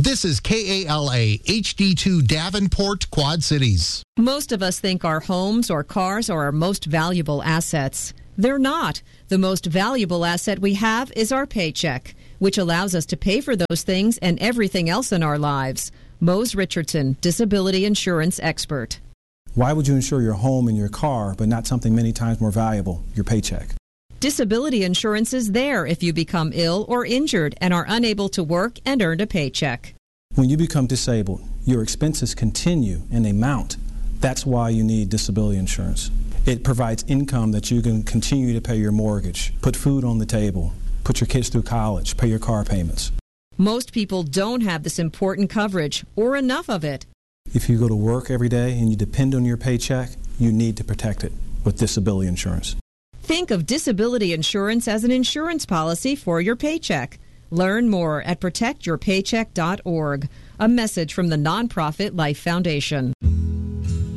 This is KALA HD2 Davenport, Quad Cities. Most of us think our homes or cars are our most valuable assets. They're not. The most valuable asset we have is our paycheck, which allows us to pay for those things and everything else in our lives. Mose Richardson, disability insurance expert. Why would you insure your home and your car, but not something many times more valuable, your paycheck? Disability insurance is there if you become ill or injured and are unable to work and earn a paycheck. When you become disabled, your expenses continue and they mount. That's why you need disability insurance. It provides income that you can continue to pay your mortgage, put food on the table, put your kids through college, pay your car payments. Most people don't have this important coverage or enough of it. If you go to work every day and you depend on your paycheck, you need to protect it with disability insurance. Think of disability insurance as an insurance policy for your paycheck. Learn more at protectyourpaycheck.org. A message from the nonprofit Life Foundation.